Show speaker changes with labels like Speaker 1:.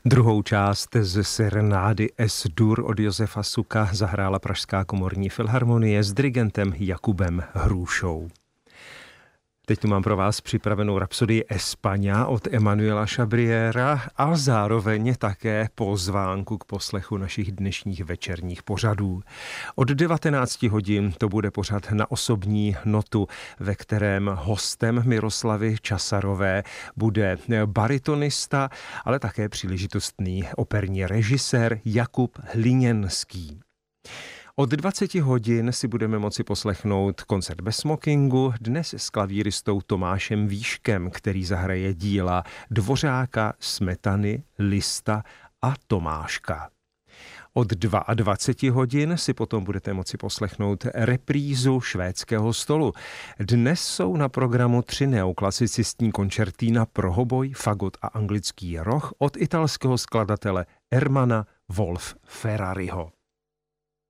Speaker 1: Druhou část z serenády Es-Dur od Josefa Suka zahrála Pražská komorní filharmonie s dirigentem Jakubem Hrůšou. Teď tu mám pro vás připravenou rapsodii España od Emanuela Chabriera a zároveň také pozvánku k poslechu našich dnešních večerních pořadů. Od 19 hodin to bude pořad Na osobní notu, ve kterém hostem Miroslavy Časarové bude baritonista, ale také příležitostný operní režisér Jakub Hliněnský. Od 20 hodin si budeme moci poslechnout koncert bez smokingu, dnes s klavíristou Tomášem Výškem, který zahraje díla Dvořáka, Smetany, Lista a Tomáška. Od 22 hodin si potom budete moci poslechnout reprízu Švédského stolu. Dnes jsou na programu 3 neoklasicistní koncertína pro hoboj, fagot a anglický roh od italského skladatele Ermana Wolf Ferrariho.